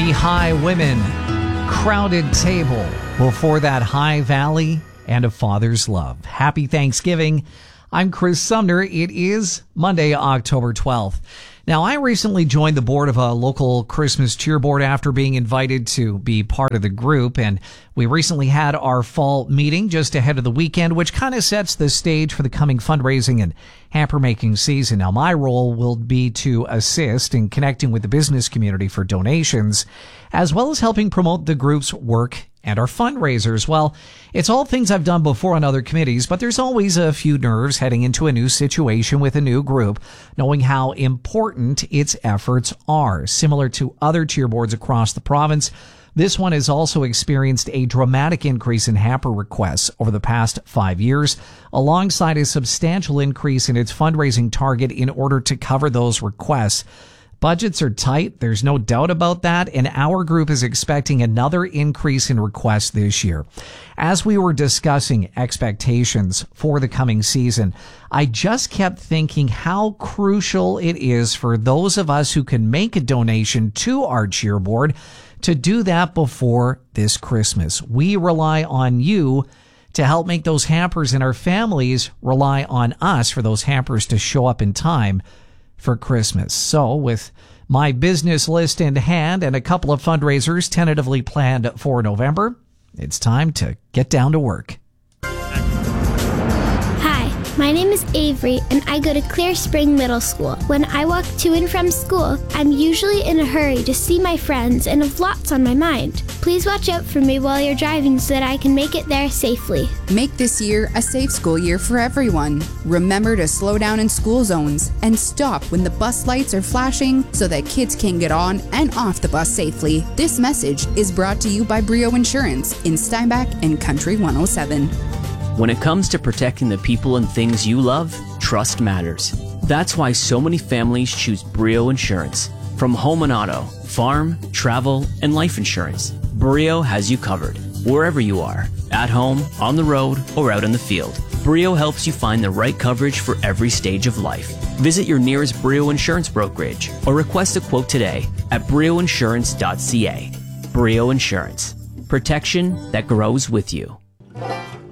The Highwomen, Crowded Table, before that High Valley and a Father's Love. Happy Thanksgiving. I'm Chris Sumner. It is Monday, October 12th. Now, I recently joined the board of a local Christmas cheer board after being invited to be part of the group, and we recently had our fall meeting just ahead of the weekend, which kind of sets the stage for the coming fundraising and hamper making season. Now, my role will be to assist in connecting with the business community for donations, as well as helping promote the group's work and our fundraisers. Well, it's all things I've done before on other committees, but there's always a few nerves heading into a new situation with a new group, knowing how important its efforts are. Similar to other cheer boards across the province, this one has also experienced a dramatic increase in hamper requests over the past 5 years, alongside a substantial increase in its fundraising target in order to cover those requests. Budgets are tight, there's no doubt about that, and our group is expecting another increase in requests this year. As we were discussing expectations for the coming season, I just kept thinking how crucial it is for those of us who can make a donation to our cheer board to do that before this Christmas. We rely on you to help make those hampers, and our families rely on us for those hampers to show up in time for Christmas. So with my business list in hand and a couple of fundraisers tentatively planned for November, it's time to get down to work. Hi, my name is Avery and I go to Clear Spring Middle School. When I walk to and from school, I'm usually in a hurry to see my friends and have lots on my mind. Please watch out for me while you're driving so that I can make it there safely. Make this year a safe school year for everyone. Remember to slow down in school zones and stop when the bus lights are flashing so that kids can get on and off the bus safely. This message is brought to you by Brio Insurance in Steinbach and Country 107. When it comes to protecting the people and things you love, trust matters. That's why so many families choose Brio Insurance. From home and auto, farm, travel, and life insurance, Brio has you covered. Wherever you are, at home, on the road, or out in the field, Brio helps you find the right coverage for every stage of life. Visit your nearest Brio Insurance brokerage or request a quote today at brioinsurance.ca. Brio Insurance. Protection that grows with you.